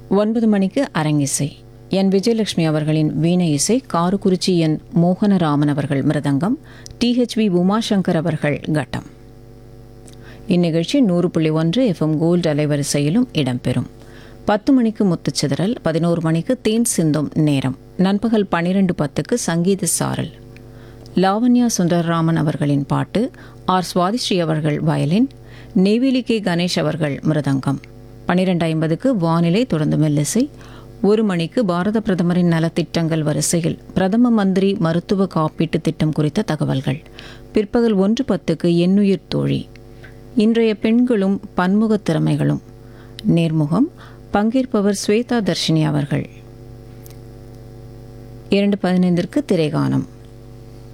9 மணிக்கு அரங்கிசை. என் விஜயலட்சுமி அவர்களின் வீணை இசை, காரக்குறிச்சி என் மோகனராமன் அவர்கள் மிருதங்கம், THV உமாசங்கர் அவர்கள் கட்டம். இந்நிகழ்ச்சி 100.1 FM கோல்டு அலைவரிசையிலும் இடம்பெறும். 10 மணிக்கு முத்துச்சிதறல், 11 மணிக்கு தேன் சிந்தும் நேரம், நண்பகல் 12:10க்கு சங்கீத சாரல். லாவண்யா சுந்தரராமன் அவர்களின் பாட்டு, ஆர் சுவாதிஸ்ரீ அவர்கள் வயலின், நெய்வேலி கே கணேஷ் அவர்கள் மிருதங்கம். 12:50க்கு வானிலை தொடர்ந்து மெல்லிசை. 1 மணிக்கு பாரத பிரதமரின் நலத்திட்டங்கள் வரிசையில் பிரதம மந்திரி மருத்துவ காப்பீட்டு திட்டம் குறித்த தகவல்கள். பிற்பகல் 1:10க்கு எண்ணுயிர் தோழி, இன்றைய பெண்களும் பன்முக திறமைகளும், நேர்முகம், பங்கேற்பவர் ஸ்வேதா தர்ஷினி அவர்கள். 2:15க்கு திரைகானம்.